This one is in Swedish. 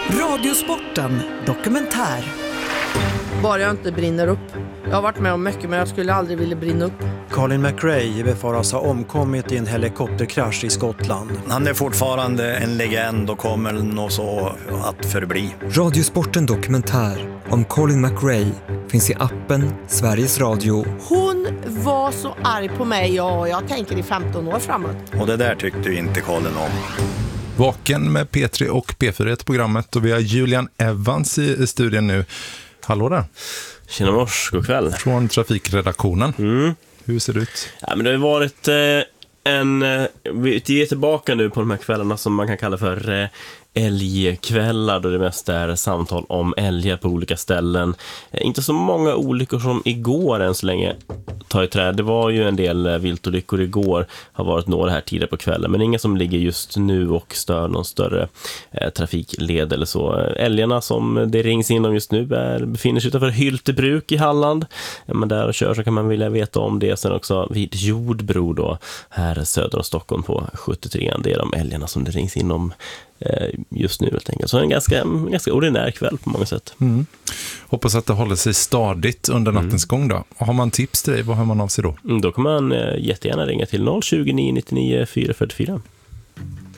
Radiosporten dokumentär. Bara jag inte brinner upp. Jag har varit med om mycket, men jag skulle aldrig vilja brinna upp. Colin McRae befaras ha omkommit i en helikopterkrasch i Skottland. Han är fortfarande en legend och kommer nog så att förbli. Radiosporten dokumentär om Colin McRae finns i appen Sveriges Radio. Hon var så arg på mig och jag tänker i 15 år framåt. Och det där tyckte ju inte Colin om. Vaken med P3 och P4 i programmet, och vi har Julian Evans i studion nu. Hallå där. Tjena mors, god kväll. Från trafikredaktionen. Hur ser det ut? Ja, men det har ju varit vi är tillbaka nu på de här kvällarna som man kan kalla för älgkvällar, då det mest är samtal om älgar på olika ställen. Inte så många olyckor som igår än så länge, ta i träd. Det var ju en del viltolyckor igår, har varit några här tidigare på kvällen, men inga som ligger just nu och stör någon större trafikled eller så. Älgarna som det rings in om just nu befinner sig utanför Hyltebruk i Halland. Men där och kör så kan man vilja veta om det. Sen också vid Jordbro då, här söder om Stockholm på 73. Det är de älgarna som det rings in om just nu helt enkelt. Så en ganska ordinär kväll på många sätt. Hoppas att det håller sig stadigt under nattens gång då. Och har man tips till dig, vad hör man av sig då? Då kan man jättegärna ringa till 020 999 444.